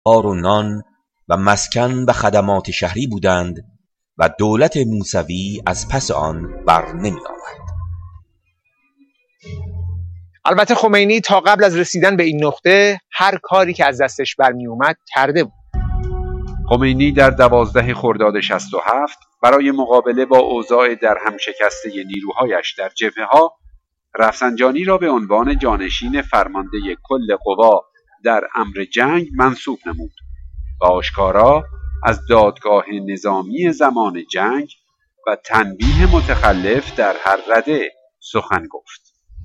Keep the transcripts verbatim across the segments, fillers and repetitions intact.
آر و نان و مسکن و خدمات شهری بودند و دولت موسوی از پس آن بر نمی آمد. البته خمینی تا قبل از رسیدن به این نقطه هر کاری که از دستش برمی اومد کرده بود. خمینی در دوازده خرداد شصت و هفت برای مقابله با اوضاع در هم شکسته نیروهایش در جبهه‌ها رفسنجانی را به عنوان جانشین فرمانده کل قوا در امر جنگ منصوب نمود و آشکارا از دادگاه نظامی زمان جنگ و تنبیه متخلف در هر رده سخن گفت.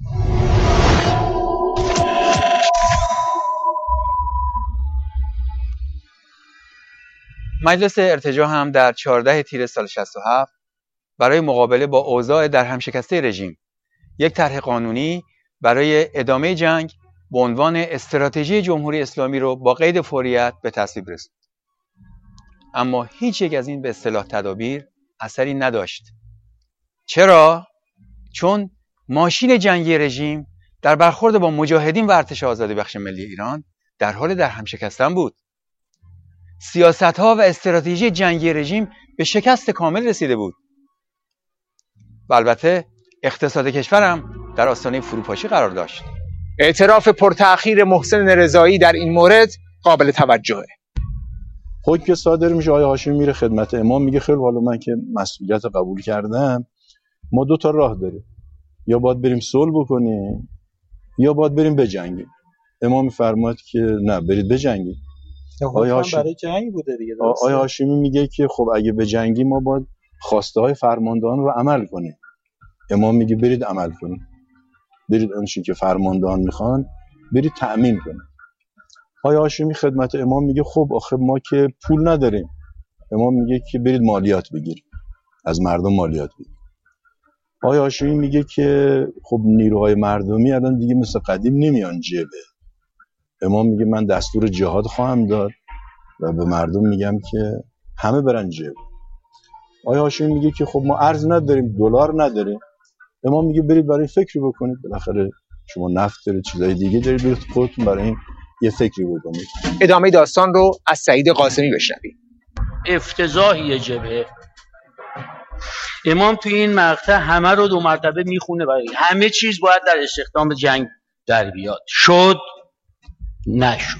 مجلس ارتجاع هم در چهاردهم تیر سال شصت و هفت برای مقابله با اوضاع در هم شکسته رژیم یک طرح قانونی برای ادامه جنگ به عنوان استراتژی جمهوری اسلامی رو با قید فوریت به تصویب رسوند. اما هیچ یک از این به اصطلاح تدابیر اثری نداشت. چرا؟ چون ماشین جنگی رژیم در برخورد با مجاهدین و ارتش آزادی بخش ملی ایران در حال در هم شکستن بود. سیاست‌ها و استراتژی جنگی رژیم به شکست کامل رسیده بود. و البته اقتصاد کشور هم در آستانه فروپاشی قرار داشت. اعتراف پرتأخیر محسن رضایی در این مورد قابل توجهه. حکم که صادر میشه، آقای هاشمی میره خدمت امام میگه خیلی حالا من که مسئولیت قبول کردم، ما دو تا راه داریم، یا باید بریم صلح بکنیم یا باید بریم بجنگیم. امام میفرماد که نه، برید بجنگید. آقای هاشمی برای جنگ بوده دیگه. آقای هاشمی میگه که خب اگه بجنگیم ما باید خواسته های فرماندهان رو عمل کنیم. امام میگه برید عمل کنید، برید اونچه که فرماندهان میخوان برید تأمین کنید. آقای هاشمی خدمت امام میگه خب آخه ما که پول نداریم. امام میگه که برید مالیات بگیرید، از مردم مالیات بگیرید. آقای هاشمی میگه که خب نیروهای مردمی الان دیگه مثل قدیم نمیان جبه. امام میگه من دستور جهاد خواهم داد و به مردم میگم که همه برن جبه. آقای هاشمی میگه که خب ما ارز نداریم، دلار نداریم. امام میگه برید برای فکری بکنید، بالاخره شما نفت دارید، چیزای دیگه دارید، برید خودتون برای این یه فکری بکنید. ادامه داستان رو از سعید قاسمی بشنوید. افتضاحیه جبهه. امام توی این مقطع همه رو دو مرتبه میخونه، برای همه چیز باید در استخدام جنگ در بیاد. شد؟ نشد.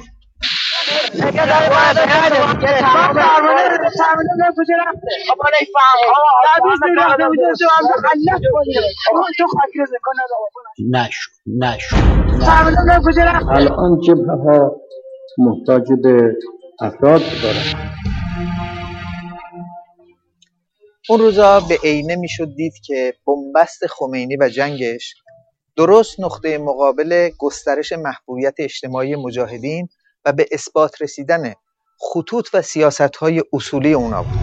نشد نشد الان جبهه ها محتاج به افراد دارن. اون روزا به عینه میشد دید که بنبست خمینی و جنگش درست نقطه مقابل گسترش محبوبیت اجتماعی مجاهدین و به اثبات رسیدن خطوط و سیاست‌های اصولی اونا بود.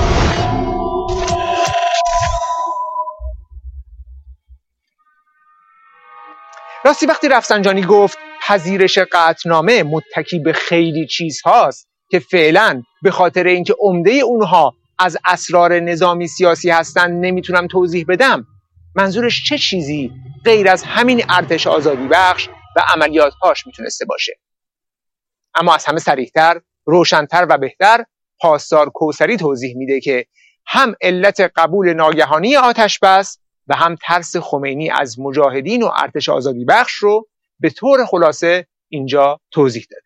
راستی وقتی رفسنجانی گفت پذیرش قطعنامه متکی به خیلی چیزهاست که فعلا به خاطر اینکه عمده اونها از اسرار نظامی سیاسی هستن نمیتونم توضیح بدم، منظورش چه چیزی غیر از همین ارتش آزادی بخش و عملیاتهاش میتونسته باشه؟ اما از همه صریح‌تر، روشن‌تر و بهتر پاسدار کوثری توضیح میده که هم علت قبول ناگهانی آتش بس و هم ترس خمینی از مجاهدین و ارتش آزادی بخش رو به طور خلاصه اینجا توضیح داده.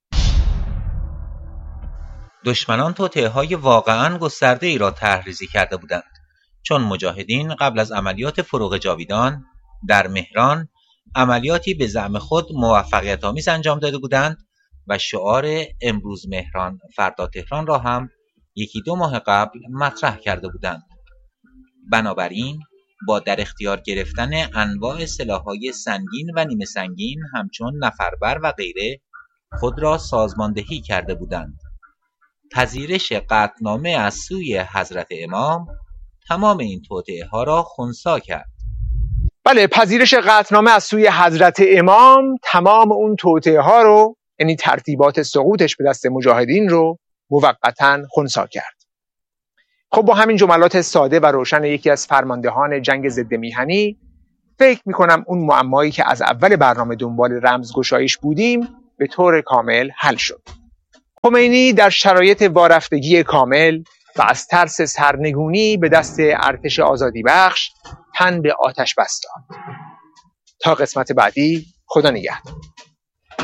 دشمنان توطئه‌های واقعاً گسترده ای را طرح‌ریزی کرده بودند، چون مجاهدین قبل از عملیات فروغ جاویدان در مهران عملیاتی به زعم خود موفقیت‌آمیز انجام داده بودند و شعار امروز مهران فردا تهران را هم یکی دو ماه قبل مطرح کرده بودند. بنابراین با در اختیار گرفتن انواع سلاح‌های سنگین و نیمه سنگین همچون نفربر و غیره خود را سازماندهی کرده بودند. پذیرش قطعنامه از سوی حضرت امام تمام این توطئه‌ها را خنثی کرد. بله، پذیرش قطعنامه از سوی حضرت امام تمام اون توطئه‌ها رو، یعنی ترتیبات سقوطش به دست مجاهدین رو موقتاً خنثی کرد. خب با همین جملات ساده و روشن یکی از فرماندهان جنگ ضد میهنی، فکر میکنم اون معمایی که از اول برنامه دنبال رمزگشاییش بودیم به طور کامل حل شد. خمینی در شرایط وارفتگی کامل و از ترس سرنگونی به دست ارتش آزادی بخش تن به آتش بست داد. تا قسمت بعدی، خدا نگهدار.